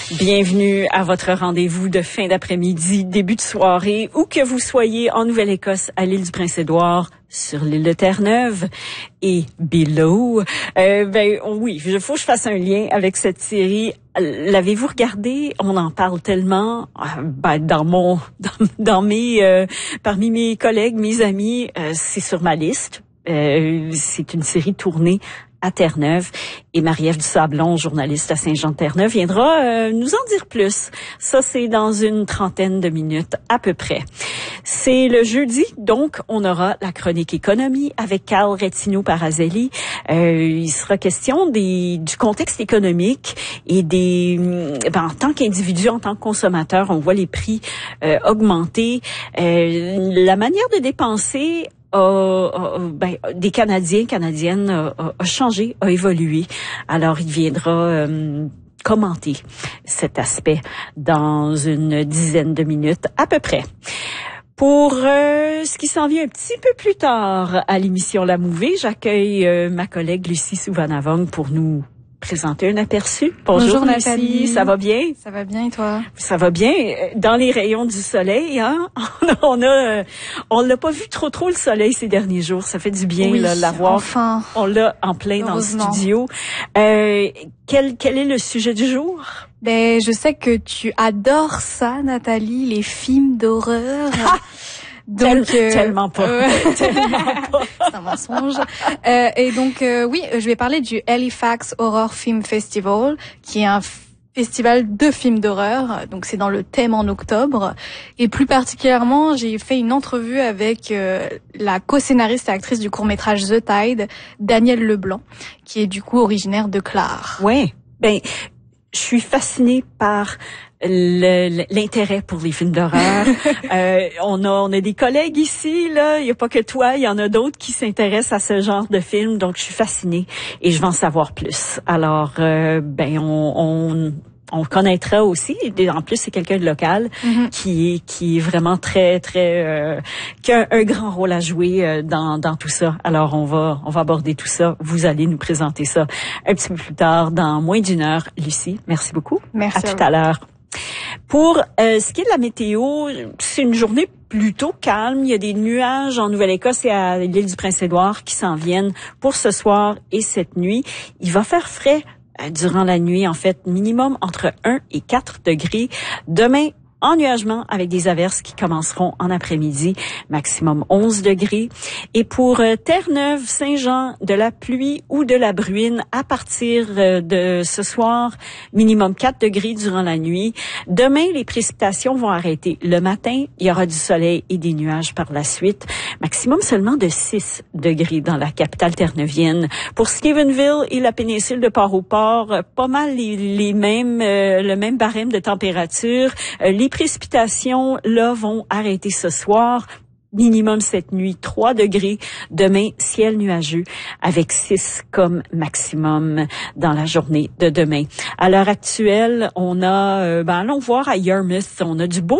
Bienvenue à votre rendez-vous de fin d'après-midi, début de soirée, où que vous soyez en Nouvelle-Écosse, à l'île du Prince-Édouard, sur l'île de Terre-Neuve et below. Oui, il faut que je fasse un lien avec cette série. L'avez-vous regardé? On en parle tellement. Parmi mes collègues, mes amis, c'est sur ma liste. C'est une série tournée à Terre-Neuve et Marie-Ève Dusablon, journaliste à Saint-Jean-de-Terre-Neuve, viendra nous en dire plus. Ça, c'est dans une trentaine de minutes à peu près. C'est le jeudi, donc on aura la chronique économie avec Carl Rettino-Parazelli. Il sera question du contexte économique et en tant qu'individu, en tant que consommateur, on voit les prix augmenter. La manière de dépenser des Canadiennes a changé, a évolué. Alors, il viendra commenter cet aspect dans une dizaine de minutes à peu près. Pour ce qui s'en vient un petit peu plus tard à l'émission La Mouvée, j'accueille ma collègue Lucie Souvanavong pour nous présenter un aperçu. Bonjour Nathalie. Ça va bien? Ça va bien et toi? Ça va bien. Dans les rayons du soleil, hein? On l'a pas vu trop le soleil ces derniers jours. Ça fait du bien, oui, là, l'avoir. Enfin. On l'a en plein dans le studio. Quel est le sujet du jour? Je sais que tu adores ça, Nathalie, les films d'horreur. Donc tellement pas. Tellement pas. C'est un mensonge. Je vais parler du Halifax Horror Film Festival, qui est un festival de films d'horreur. Donc c'est dans le thème en octobre. Et plus particulièrement, j'ai fait une entrevue avec la co-scénariste et actrice du court-métrage The Tide, Danielle Leblanc, qui est du coup originaire de Clare. Ouais. Je suis fascinée par l'intérêt pour les films d'horreur. On a des collègues ici, là. Il y a pas que toi, il y en a d'autres qui s'intéressent à ce genre de films. Donc, je suis fascinée et je veux en savoir plus. Alors, on connaîtra aussi. En plus, c'est quelqu'un de local qui est vraiment très qui a un grand rôle à jouer dans tout ça. Alors, on va aborder tout ça. Vous allez nous présenter ça un petit peu plus tard, dans moins d'une heure. Lucie, merci beaucoup. Merci. À tout à l'heure. Pour ce qui est de la météo, c'est une journée plutôt calme. Il y a des nuages en Nouvelle-Écosse et à l'île du Prince-Édouard qui s'en viennent pour ce soir et cette nuit. Il va faire frais durant la nuit, en fait, minimum entre 1 et 4 degrés. Demain, ennuagement avec des averses qui commenceront en après-midi, maximum 11 degrés. Et pour Terre-Neuve, Saint-Jean, de la pluie ou de la bruine à partir de ce soir, minimum 4 degrés durant la nuit. Demain, les précipitations vont arrêter. Le matin, il y aura du soleil et des nuages par la suite. Maximum seulement de 6 degrés dans la capitale terneuvienne. Pour Stephenville et la péninsule de Port-au-Port, pas mal le même barème de température. Les précipitations, là, vont arrêter ce soir. Minimum cette nuit, 3 degrés. Demain, ciel nuageux avec 6 comme maximum dans la journée de demain. À l'heure actuelle, on a, allons voir à Yarmouth, on a du beau